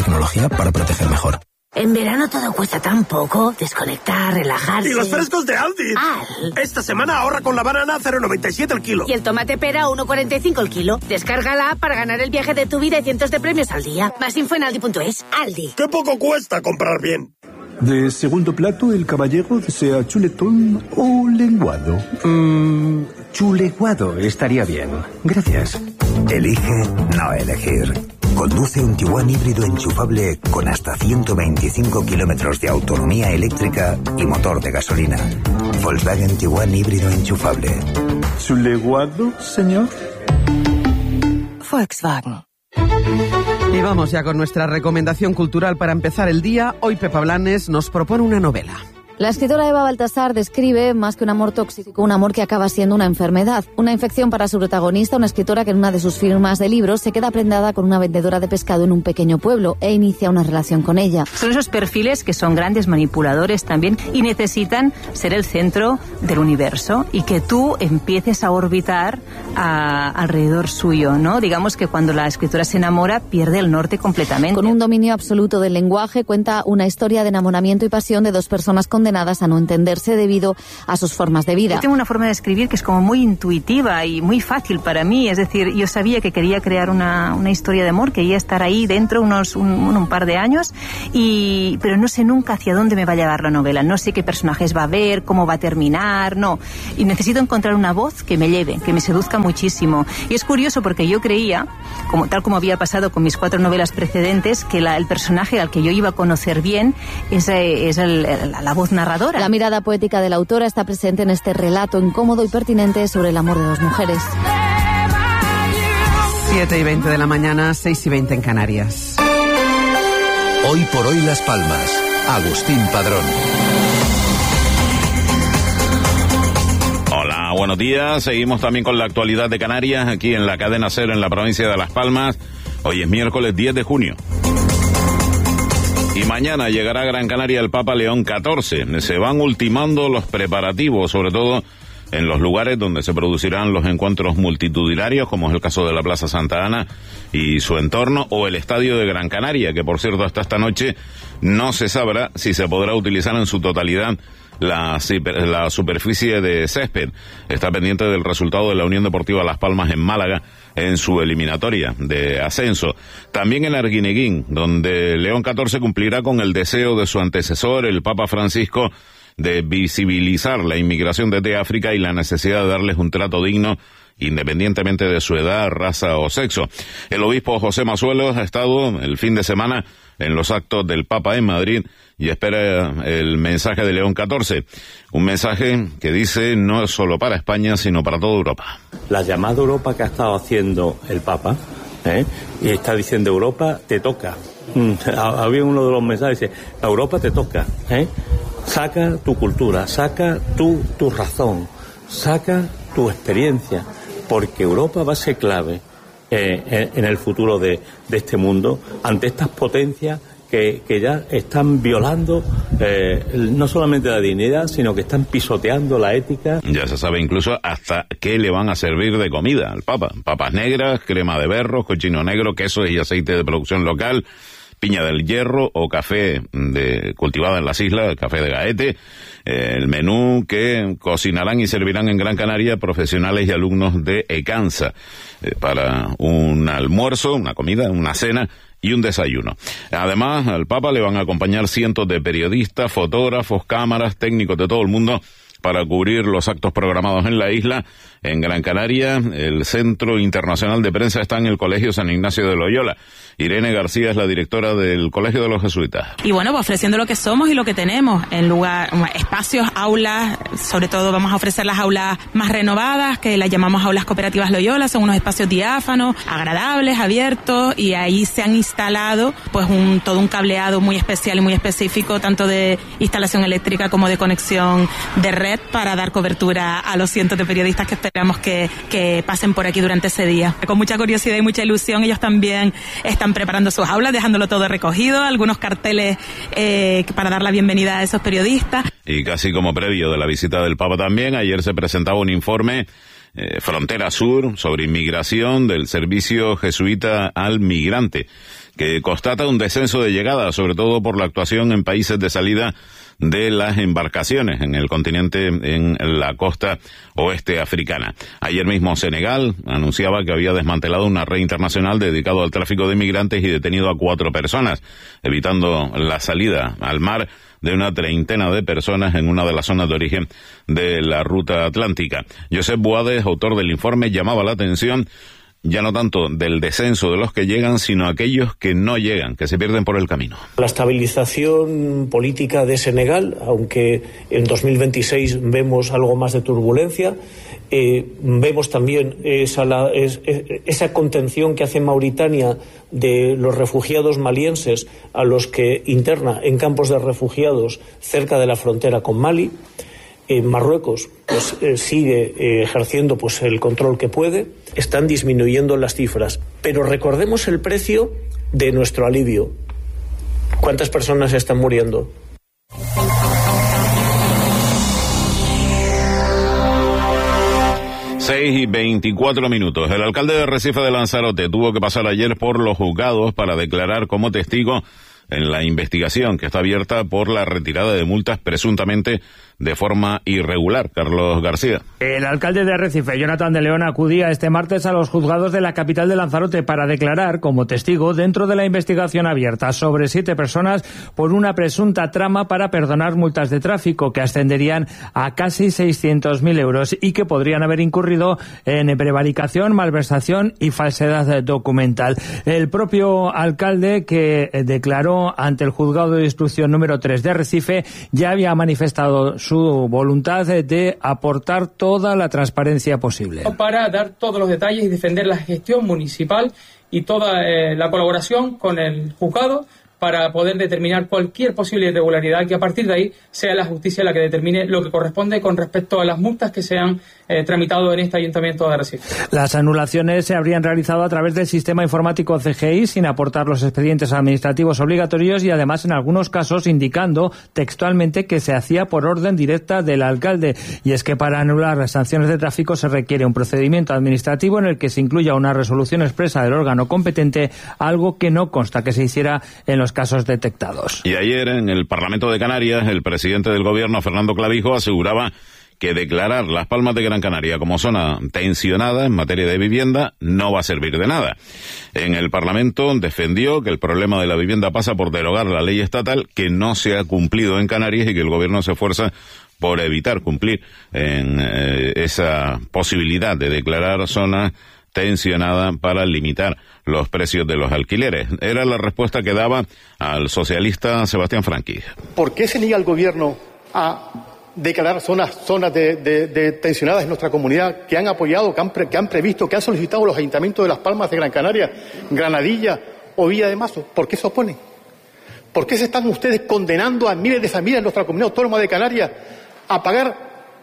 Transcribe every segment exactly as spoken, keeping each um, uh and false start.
tecnología para proteger mejor. En verano todo cuesta tan poco. Desconectar, relajarse. ¡Y los frescos de Aldi! Al. Esta semana ahorra con la banana a cero coma noventa y siete el kilo. Y el tomate pera a uno coma cuarenta y cinco el kilo. Descárgala para ganar el viaje de tu vida y cientos de premios al día. Más info en aldi punto es. Aldi. ¡Qué poco cuesta comprar bien! De segundo plato, el caballero desea chuletón o lenguado. Mmm, chuleguado estaría bien. Gracias. Elige no elegir. Conduce un Tiguan híbrido enchufable con hasta ciento veinticinco kilómetros de autonomía eléctrica y motor de gasolina. Volkswagen Tiguan híbrido enchufable. ¿Chuleguado, señor? Volkswagen. Y vamos ya con nuestra recomendación cultural para empezar el día. Hoy Pepa Blanes nos propone una novela. La escritora Eva Baltasar describe, más que un amor tóxico, un amor que acaba siendo una enfermedad. Una infección para su protagonista, una escritora que en una de sus firmas de libros se queda prendada con una vendedora de pescado en un pequeño pueblo e inicia una relación con ella. Son esos perfiles que son grandes manipuladores también y necesitan ser el centro del universo y que tú empieces a orbitar a, alrededor suyo, ¿no? Digamos que cuando la escritora se enamora pierde el norte completamente. Con un dominio absoluto del lenguaje cuenta una historia de enamoramiento y pasión de dos personas condenadas a no entenderse debido a sus formas de vida. Yo tengo una forma de escribir que es como muy intuitiva y muy fácil para mí, es decir, yo sabía que quería crear una, una historia de amor, quería estar ahí dentro unos un, un par de años, y pero no sé nunca hacia dónde me va a llevar la novela, no sé qué personajes va a haber, cómo va a terminar, no, y necesito encontrar una voz que me lleve, que me seduzca muchísimo. Y es curioso porque yo creía, como tal como había pasado con mis cuatro novelas precedentes, que la, el personaje al que yo iba a conocer bien es, es el, la, la voz narradora. La mirada poética de la autora está presente en este relato incómodo y pertinente sobre el amor de dos mujeres. siete y veinte de la mañana, seis y veinte en Canarias. Hoy por hoy Las Palmas. Agustín Padrón. Hola, buenos días. Seguimos también con la actualidad de Canarias, aquí en la cadena Cero en la provincia de Las Palmas. Hoy es miércoles diez de junio. Y mañana llegará a Gran Canaria el Papa León catorce. Se van ultimando los preparativos, sobre todo en los lugares donde se producirán los encuentros multitudinarios, como es el caso de la Plaza Santa Ana y su entorno, o el Estadio de Gran Canaria, que por cierto hasta esta noche no se sabrá si se podrá utilizar en su totalidad la, la superficie de césped. Está pendiente del resultado de la Unión Deportiva Las Palmas en Málaga en su eliminatoria de ascenso. También en Arguineguín, donde León catorce cumplirá con el deseo de su antecesor, el Papa Francisco, de visibilizar la inmigración desde África y la necesidad de darles un trato digno independientemente de su edad, raza o sexo. El obispo José Mazuelos ha estado el fin de semana en los actos del Papa en Madrid y espera el mensaje de León catorce, un mensaje que dice no es solo para España, sino para toda Europa. La llamada Europa que ha estado haciendo el Papa, ¿eh? y está diciendo Europa te toca. Había uno de los mensajes que dice Europa te toca, ¿eh? Saca tu cultura, saca tu, tu razón, saca tu experiencia, porque Europa va a ser clave eh, en el futuro de, de este mundo ante estas potencias que, que ya están violando eh, no solamente la dignidad, sino que están pisoteando la ética. Ya se sabe incluso hasta qué le van a servir de comida al Papa. Papas negras, crema de berros, cochino negro, queso y aceite de producción local, piña del hierro o café de, cultivado en las islas, café de Gaete. Eh, el menú que cocinarán y servirán en Gran Canaria profesionales y alumnos de ECANSA eh, para un almuerzo, una comida, una cena y un desayuno. Además, al Papa le van a acompañar cientos de periodistas, fotógrafos, cámaras, técnicos de todo el mundo para cubrir los actos programados en la isla. En Gran Canaria, el Centro Internacional de Prensa está en el Colegio San Ignacio de Loyola. Irene García es la directora del Colegio de los Jesuitas. Y bueno, pues ofreciendo lo que somos y lo que tenemos, en lugar, espacios, aulas, sobre todo vamos a ofrecer las aulas más renovadas, que las llamamos aulas cooperativas Loyola, son unos espacios diáfanos, agradables, abiertos, y ahí se han instalado pues un todo un cableado muy especial y muy específico, tanto de instalación eléctrica como de conexión de red, para dar cobertura a los cientos de periodistas que esperamos que, que pasen por aquí durante ese día. Con mucha curiosidad y mucha ilusión, ellos también están preparando sus aulas, dejándolo todo recogido, algunos carteles eh, para dar la bienvenida a esos periodistas. Y casi como previo de la visita del Papa también, ayer se presentaba un informe eh, Frontera Sur sobre inmigración del Servicio Jesuita al Migrante, que constata un descenso de llegada, sobre todo por la actuación en países de salida de las embarcaciones en el continente, en la costa oeste africana. Ayer mismo Senegal anunciaba que había desmantelado una red internacional dedicada al tráfico de inmigrantes y detenido a cuatro personas, evitando la salida al mar de una treintena de personas en una de las zonas de origen de la ruta atlántica. Josep Boades, autor del informe, llamaba la atención ya no tanto del descenso de los que llegan, sino aquellos que no llegan, que se pierden por el camino. La estabilización política de Senegal, aunque en dos mil veintiséis vemos algo más de turbulencia, eh, vemos también esa, la, es, esa contención que hace Mauritania de los refugiados malienses a los que interna en campos de refugiados cerca de la frontera con Mali. En Marruecos pues, eh, sigue eh, ejerciendo pues, el control que puede. Están disminuyendo las cifras. Pero recordemos el precio de nuestro alivio. ¿Cuántas personas están muriendo? seis y veinticuatro minutos. El alcalde de Recife de Lanzarote tuvo que pasar ayer por los juzgados para declarar como testigo en la investigación que está abierta por la retirada de multas presuntamente de forma irregular. Carlos García. El alcalde de Arrecife, Jonathan de León, acudía este martes a los juzgados de la capital de Lanzarote para declarar como testigo dentro de la investigación abierta sobre siete personas por una presunta trama para perdonar multas de tráfico que ascenderían a casi seiscientos mil euros y que podrían haber incurrido en prevaricación, malversación y falsedad documental. El propio alcalde, que declaró ante el juzgado de instrucción número tres de Arrecife, ya había manifestado su voluntad de aportar toda la transparencia posible. Para dar todos los detalles y defender la gestión municipal y toda eh, la colaboración con el juzgado para poder determinar cualquier posible irregularidad, que a partir de ahí sea la justicia la que determine lo que corresponde con respecto a las multas que se han eh, tramitado en este ayuntamiento de Arrecife. Las anulaciones se habrían realizado a través del sistema informático C G I sin aportar los expedientes administrativos obligatorios y además en algunos casos indicando textualmente que se hacía por orden directa del alcalde. Y es que para anular las sanciones de tráfico se requiere un procedimiento administrativo en el que se incluya una resolución expresa del órgano competente, algo que no consta que se hiciera en los casos detectados. Y ayer en el Parlamento de Canarias, el presidente del gobierno, Fernando Clavijo, aseguraba que declarar Las Palmas de Gran Canaria como zona tensionada en materia de vivienda no va a servir de nada. En el Parlamento defendió que el problema de la vivienda pasa por derogar la ley estatal que no se ha cumplido en Canarias y que el gobierno se esfuerza por evitar cumplir en eh, esa posibilidad de declarar zona tensionada para limitar los precios de los alquileres. Era la respuesta que daba al socialista Sebastián Franqui. ¿Por qué se niega el gobierno a declarar zonas zonas de, de, de tensionadas en nuestra comunidad que han apoyado, que han, pre, que han previsto, que han solicitado los ayuntamientos de Las Palmas de Gran Canaria, Granadilla o Villa de Mazo? ¿Por qué se oponen? ¿Por qué se están ustedes condenando a miles de familias en nuestra comunidad autónoma de Canarias a pagar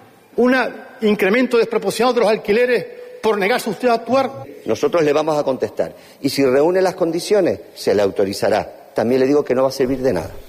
un incremento desproporcionado de los alquileres por negarse usted a actuar? Nosotros le vamos a contestar. Y si reúne las condiciones, se le autorizará. También le digo que no va a servir de nada.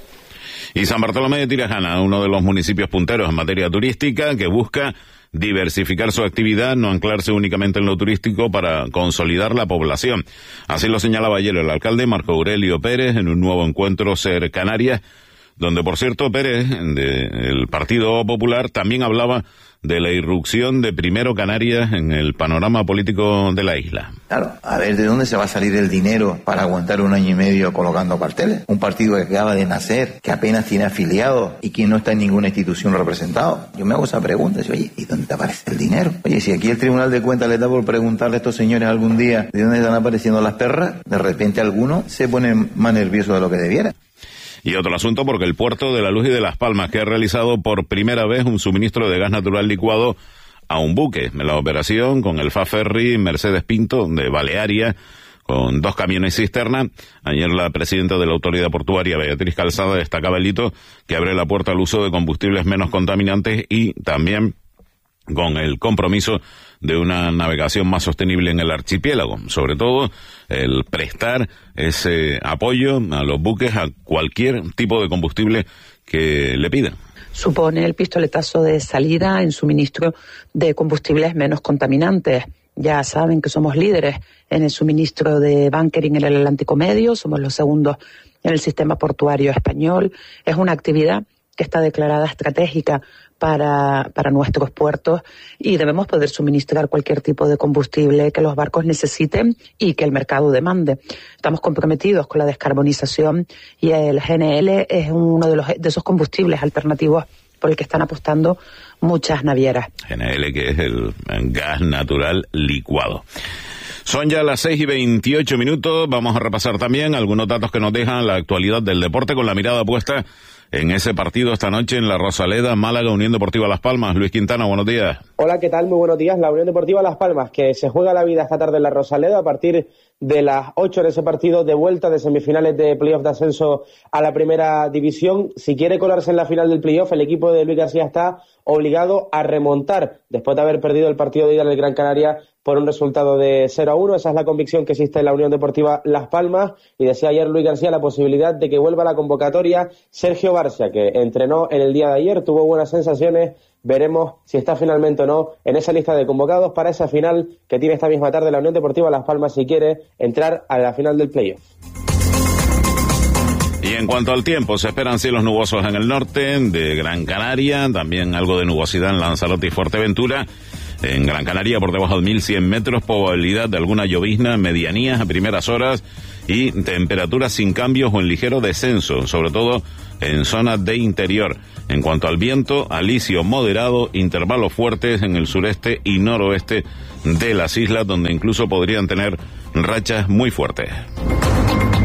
Y San Bartolomé de Tirajana, uno de los municipios punteros en materia turística, que busca diversificar su actividad, no anclarse únicamente en lo turístico para consolidar la población. Así lo señalaba ayer el alcalde Marco Aurelio Pérez en un nuevo encuentro Ser Canarias, donde, por cierto, Pérez, del Partido Popular, también hablaba de la irrupción de Primero Canarias en el panorama político de la isla. Claro, a ver de dónde se va a salir el dinero para aguantar un año y medio colocando carteles. Un partido que acaba de nacer, que apenas tiene afiliados y que no está en ninguna institución representado. Yo me hago esa pregunta, y, oye, ¿y dónde te aparece el dinero? Oye, si aquí el Tribunal de Cuentas les da por preguntarle a estos señores algún día de dónde están apareciendo las perras, de repente alguno se pone más nervioso de lo que debiera. Y otro asunto porque el Puerto de la Luz y de Las Palmas, que ha realizado por primera vez un suministro de gas natural licuado a un buque. En la operación con el F A Ferry Mercedes Pinto de Balearia, con dos camiones cisterna. Ayer la presidenta de la autoridad portuaria, Beatriz Calzada, destacaba el hito que abre la puerta al uso de combustibles menos contaminantes y también con el compromiso de una navegación más sostenible en el archipiélago. Sobre todo, el prestar ese apoyo a los buques a cualquier tipo de combustible que le pidan. Supone el pistoletazo de salida en suministro de combustibles menos contaminantes. Ya saben que somos líderes en el suministro de bunkering en el Atlántico Medio, somos los segundos en el sistema portuario español. Es una actividad que está declarada estratégica para, para nuestros puertos y debemos poder suministrar cualquier tipo de combustible que los barcos necesiten y que el mercado demande. Estamos comprometidos con la descarbonización y el G N L es uno de, los, de esos combustibles alternativos por el que están apostando muchas navieras. G N L, que es el gas natural licuado. Son ya las seis y veintiocho minutos. Vamos a repasar también algunos datos que nos dejan la actualidad del deporte con la mirada puesta en ese partido esta noche en la Rosaleda, Málaga, Unión Deportiva Las Palmas. Luis Quintana, buenos días. Hola, ¿qué tal? Muy buenos días. La Unión Deportiva Las Palmas, que se juega la vida esta tarde en la Rosaleda a partir de las ocho en ese partido de vuelta de semifinales de playoff de ascenso a la primera división. Si quiere colarse en la final del playoff, el equipo de Luis García está obligado a remontar después de haber perdido el partido de ida en el Gran Canaria por un resultado de cero a uno. Esa es la convicción que existe en la Unión Deportiva Las Palmas, y decía ayer Luis García la posibilidad de que vuelva a la convocatoria Sergio Barcia, que entrenó en el día de ayer, tuvo buenas sensaciones. Veremos si está finalmente o no en esa lista de convocados para esa final que tiene esta misma tarde la Unión Deportiva Las Palmas si quiere entrar a la final del playoff. Y en cuanto al tiempo, se esperan cielos nubosos en el norte de Gran Canaria, también algo de nubosidad en Lanzarote y Fuerteventura. En Gran Canaria, por debajo de mil cien metros, probabilidad de alguna llovizna, medianías a primeras horas y temperaturas sin cambios o en ligero descenso, sobre todo en zonas de interior. En cuanto al viento, alisio moderado, intervalos fuertes en el sureste y noroeste de las islas, donde incluso podrían tener rachas muy fuertes.